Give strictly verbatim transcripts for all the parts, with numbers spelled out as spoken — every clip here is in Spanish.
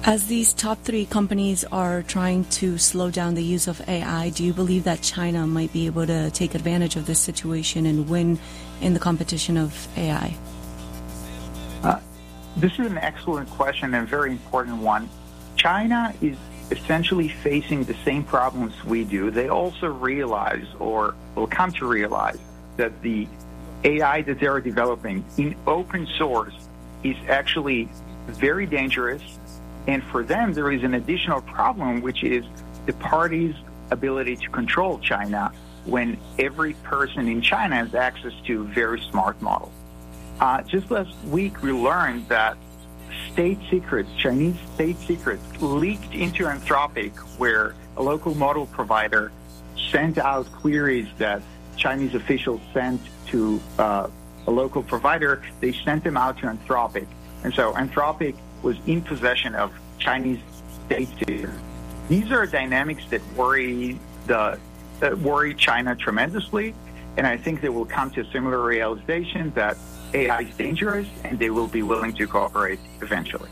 As these top three companies are trying to slow down the use of A I, do you believe that China might be able to take advantage of this situation and win in the competition of A I? Uh, this is an excellent question and a very important one. China is essentially facing the same problems we do. They also realize, or will come to realize, that the A I that they're developing in open source is actually very dangerous. And for them, there is an additional problem, which is the party's ability to control China when every person in China has access to very smart models. Uh, just last week, we learned that state secrets, Chinese state secrets, leaked into Anthropic, where a local model provider sent out queries that Chinese officials sent to uh, a local provider. They sent them out to Anthropic. And so Anthropic was in possession of Chinese state secrets. These are dynamics that worry the that worry China tremendously, and I think they will come to a similar realization that A I is dangerous, and they will be willing to cooperate eventually.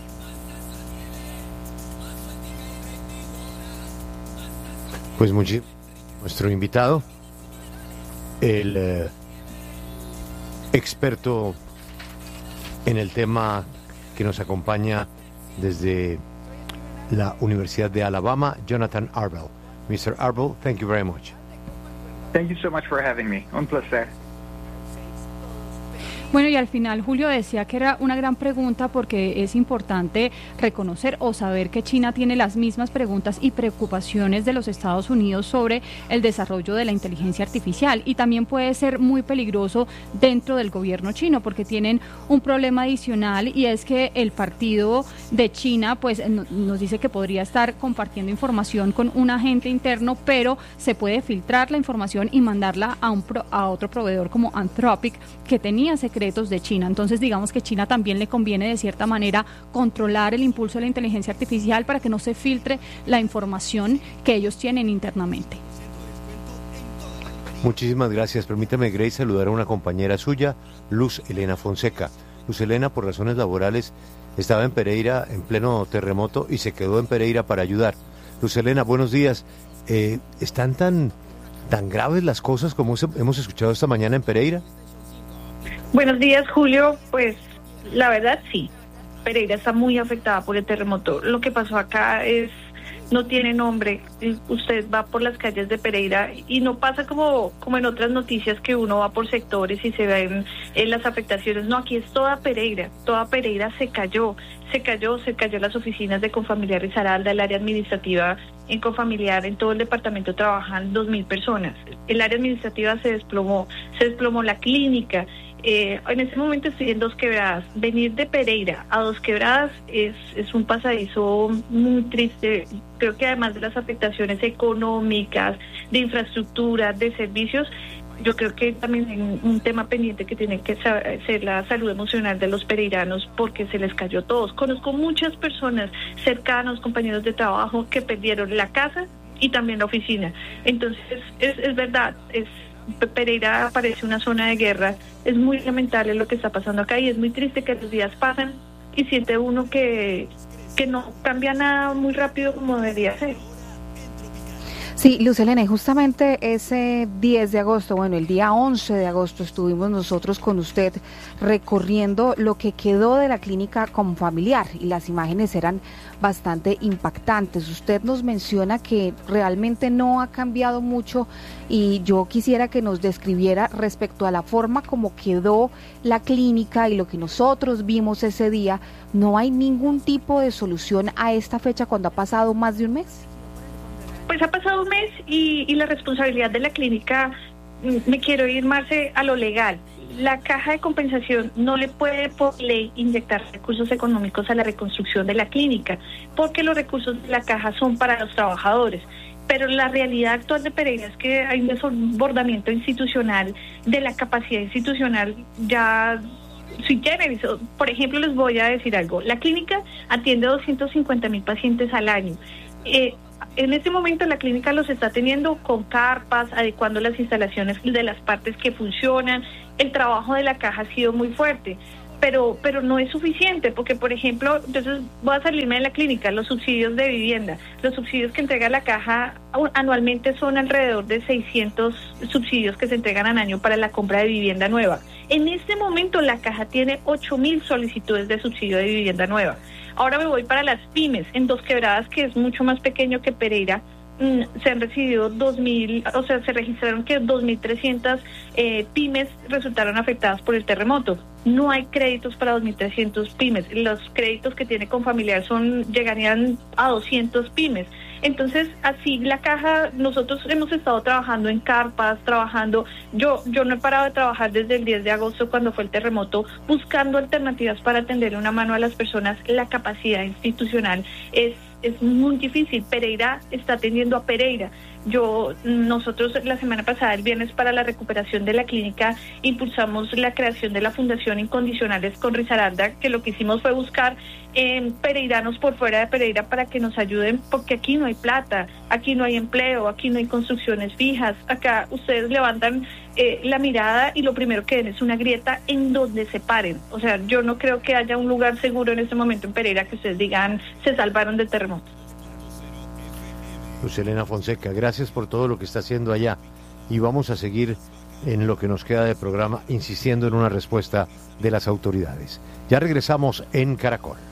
Pues mucho, nuestro invitado, el eh, experto en el tema que nos acompaña desde la Universidad de Alabama, Jonathan Arbel. mister Arbel, thank you very much. Thank you so much for having me. Un placer. Bueno, y al final Julio decía que era una gran pregunta porque es importante reconocer o saber que China tiene las mismas preguntas y preocupaciones de los Estados Unidos sobre el desarrollo de la inteligencia artificial, y también puede ser muy peligroso dentro del gobierno chino porque tienen un problema adicional, y es que el partido de China pues nos dice que podría estar compartiendo información con un agente interno, pero se puede filtrar la información y mandarla a, un pro, a otro proveedor como Anthropic, que tenía secretos de China. Entonces digamos que China también le conviene de cierta manera controlar el impulso de la inteligencia artificial para que no se filtre la información que ellos tienen internamente. Muchísimas gracias. Permítame, Grace, saludar a una compañera suya, Luz Elena Fonseca. Luz Elena, por razones laborales, estaba en Pereira en pleno terremoto y se quedó en Pereira para ayudar. Luz Elena, buenos días. Eh, ¿Están tan, tan graves las cosas como hemos escuchado esta mañana en Pereira? Buenos días, Julio. Pues la verdad sí, Pereira está muy afectada por el terremoto. Lo que pasó acá es no tiene nombre. Usted va por las calles de Pereira y no pasa como como en otras noticias que uno va por sectores y se ven en las afectaciones. No, aquí es toda Pereira, toda Pereira se cayó, se cayó, se cayó las oficinas de Confamiliar Risaralda, el área administrativa en Confamiliar, en todo el departamento trabajan dos mil personas. El área administrativa se desplomó, se desplomó la clínica. Eh, en este momento estoy en Dos Quebradas. Venir de Pereira a Dos Quebradas es, es un pasadizo muy triste. Creo que además de las afectaciones económicas, de infraestructura, de servicios, yo creo que también hay un, un tema pendiente que tiene que ser la salud emocional de los pereiranos, porque se les cayó todos. Conozco muchas personas cercanos, compañeros de trabajo, que perdieron la casa y también la oficina. Entonces, es, es verdad, es Pereira parece una zona de guerra. Es muy lamentable lo que está pasando acá y es muy triste que los días pasan y siente uno que, que no cambia nada muy rápido como debería ser. Sí, Luz Elena, y justamente ese diez de agosto, bueno, el día once de agosto estuvimos nosotros con usted recorriendo lo que quedó de la clínica Confamiliar y las imágenes eran bastante impactantes. Usted nos menciona que realmente no ha cambiado mucho y yo quisiera que nos describiera respecto a la forma como quedó la clínica y lo que nosotros vimos ese día. ¿No hay ningún tipo de solución a esta fecha cuando ha pasado más de un mes? Pues ha pasado un mes y, y la responsabilidad de la clínica, me quiero ir, Marce, a lo legal. La caja de compensación no le puede por ley inyectar recursos económicos a la reconstrucción de la clínica, porque los recursos de la caja son para los trabajadores. Pero la realidad actual de Pereira es que hay un desbordamiento institucional, de la capacidad institucional ya sui generis. Por ejemplo, les voy a decir algo. La clínica atiende doscientos cincuenta mil pacientes al año. Eh, En este momento la clínica los está teniendo con carpas, adecuando las instalaciones de las partes que funcionan. El trabajo de la caja ha sido muy fuerte. pero pero no es suficiente, porque por ejemplo, entonces voy a salirme de la clínica, los subsidios de vivienda, los subsidios que entrega la caja anualmente son alrededor de seiscientos subsidios que se entregan al año para la compra de vivienda nueva. En este momento la caja tiene ocho mil solicitudes de subsidio de vivienda nueva. Ahora me voy para las pymes, en Dos Quebradas, que es mucho más pequeño que Pereira, se han recibido dos mil, o sea, se registraron que dos mil trescientas eh, pymes resultaron afectadas por el terremoto. No hay créditos para dos mil trescientos pymes. Los créditos que tiene Confamiliar son llegarían a doscientos pymes. Entonces, así la caja, nosotros hemos estado trabajando en carpas, trabajando, yo yo no he parado de trabajar desde el diez de agosto cuando fue el terremoto, buscando alternativas para tenderle una mano a las personas. La capacidad institucional es es muy difícil. Pereira está atendiendo a Pereira. Yo, nosotros la semana pasada, el viernes, para la recuperación de la clínica, impulsamos la creación de la Fundación Incondicionales con Risaralda, que lo que hicimos fue buscar eh, pereiranos por fuera de Pereira para que nos ayuden, porque aquí no hay plata, aquí no hay empleo, aquí no hay construcciones fijas. Acá ustedes levantan eh, la mirada y lo primero que ven es una grieta en donde se paren. O sea, yo no creo que haya un lugar seguro en este momento en Pereira que ustedes digan se salvaron del terremoto. Luz Helena Fonseca, gracias por todo lo que está haciendo allá, y vamos a seguir en lo que nos queda de programa insistiendo en una respuesta de las autoridades. Ya regresamos en Caracol.